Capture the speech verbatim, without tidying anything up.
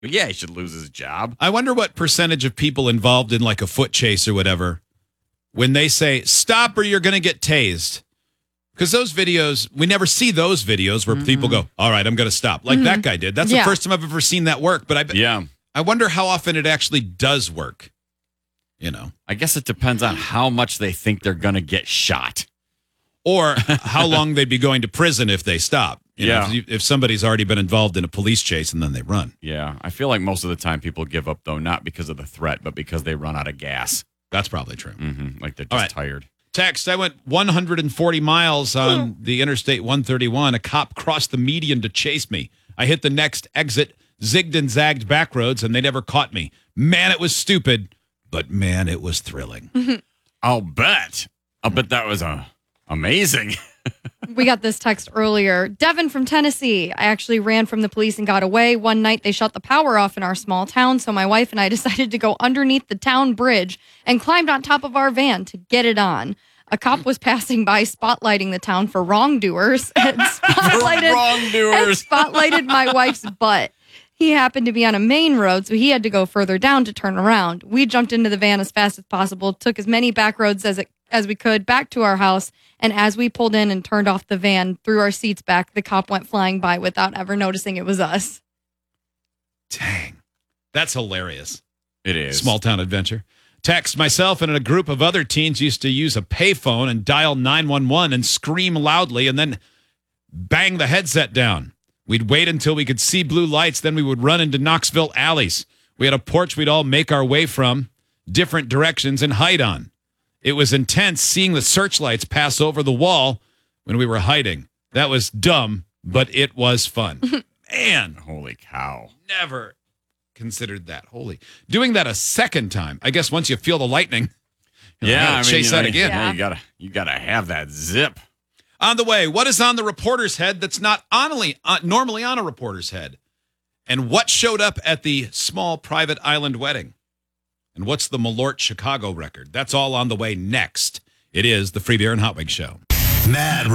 Yeah, he should lose his job. I wonder what percentage of people involved in like a foot chase or whatever, when they say, stop or you're going to get tased. Because those videos, we never see those videos where mm-hmm. people go, all right, I'm going to stop. Like mm-hmm. that guy did. That's yeah. the first time I've ever seen that work. But I, yeah. I wonder how often it actually does work. You know, I guess it depends on how much they think they're going to get shot. Or how long they'd be going to prison if they stop. You yeah. know, if, you, if somebody's already been involved in a police chase and then they run. Yeah. I feel like most of the time people give up, though, not because of the threat, but because they run out of gas. That's probably true. Mm-hmm. Like they're just right. tired. Text, I went one hundred forty miles on the Interstate one thirty-one. A cop crossed the median to chase me. I hit the next exit, zigged and zagged back roads, and they never caught me. Man, it was stupid, but man, it was thrilling. I'll bet. I'll bet that was uh, amazing. We got this text earlier. Devin from Tennessee. I actually ran from the police and got away. One night they shut the power off in our small town, so my wife and I decided to go underneath the town bridge and climbed on top of our van to get it on. A cop was passing by spotlighting the town for wrongdoers and spotlighted, wrongdoers. and spotlighted my wife's butt. He happened to be on a main road, so he had to go further down to turn around. We jumped into the van as fast as possible, took as many back roads as it, as we could back to our house, and as we pulled in and turned off the van, threw our seats back, the cop went flying by without ever noticing it was us. Dang. That's hilarious. It is. Small town adventure. Text, myself and a group of other teens used to use a payphone and dial nine one one and scream loudly and then bang the headset down. We'd wait until we could see blue lights, then we would run into Knoxville alleys. We had a porch we'd all make our way from, different directions, and hide on. It was intense seeing the searchlights pass over the wall when we were hiding. That was dumb, but it was fun. Man. Holy cow. Never considered that. Holy. Doing that a second time. I guess once you feel the lightning, you yeah, know, I mean, chase you know, that again. Yeah, you gotta, you gotta have that zip. On the way, what is on the reporter's head that's not only, uh, normally on a reporter's head? And what showed up at the small private island wedding? And what's the Malort Chicago record? That's all on the way next. It is the Free Beer and Hot Wings Show. Mad